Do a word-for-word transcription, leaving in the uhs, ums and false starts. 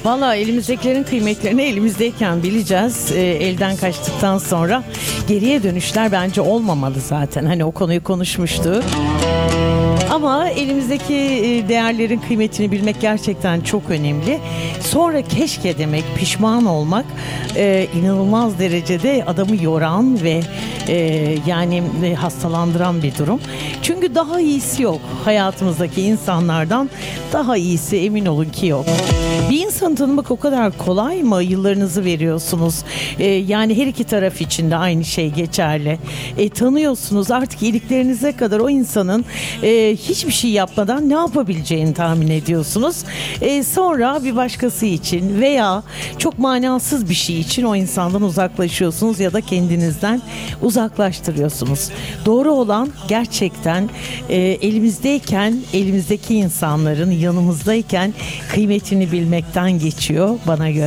Valla elimizdekilerin kıymetlerini elimizdeyken bileceğiz. E, elden kaçtıktan sonra geriye dönüşler bence olmamalı zaten. Hani o konuyu konuşmuştuk. Ama elimizdeki değerlerin kıymetini bilmek gerçekten çok önemli. Sonra keşke demek, pişman olmak e, inanılmaz derecede adamı yoran ve e, yani e, hastalandıran bir durum. Çünkü daha iyisi yok. Hayatımızdaki insanlardan daha iyisi emin olun ki yok. Bir insanı tanımak o kadar kolay mı? Yıllarınızı veriyorsunuz. Ee, yani her iki taraf için de aynı şey geçerli. E, tanıyorsunuz artık iliklerinize kadar o insanın e, hiçbir şey yapmadan ne yapabileceğini tahmin ediyorsunuz. E, sonra bir başkası için veya çok manasız bir şey için o insandan uzaklaşıyorsunuz ya da kendinizden uzaklaştırıyorsunuz. Doğru olan gerçekten e, elimizdeyken, elimizdeki insanların yanımızdayken kıymetini bilmekten geçiyor bana göre.